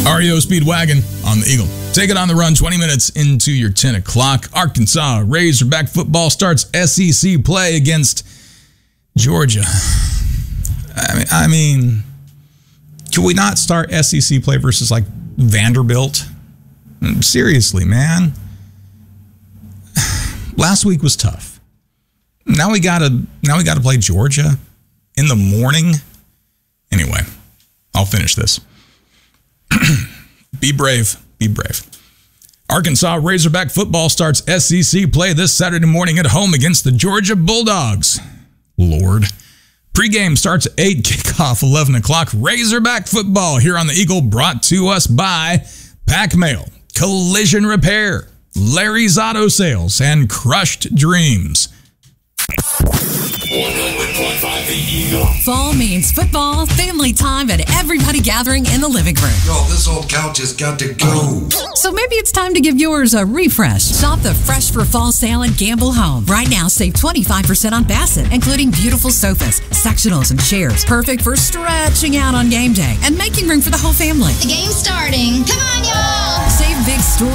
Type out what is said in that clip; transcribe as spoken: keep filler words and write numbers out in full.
R E O Speedwagon on the Eagle. Take it on the run twenty minutes into your ten o'clock. Arkansas Razorback football starts S E C play against Georgia. I mean, I mean, can we not start S E C play versus like Vanderbilt? Seriously, man. Last week was tough. Now we gotta now we gotta play Georgia in the morning. Anyway, I'll finish this. Be brave. Be brave. Arkansas Razorback football starts S E C play this Saturday morning at home against the Georgia Bulldogs. Lord. Pregame starts at eight, kickoff eleven o'clock. Razorback football here on the Eagle, brought to us by Pack Mail, Collision Repair, Larry's Auto Sales, and Crushed Dreams. one hundred point five The Eagle. Fall means football, family time, and everybody gathering in the living room. Yo, this old couch has got to go. So maybe it's time to give yours a refresh. Shop the Fresh for Fall sale at Gamble Home. Right now, save twenty-five percent on Bassett, including beautiful sofas, sectionals, and chairs. Perfect for stretching out on game day and making room for the whole family. The game's starting. Come on, y'all. Save big store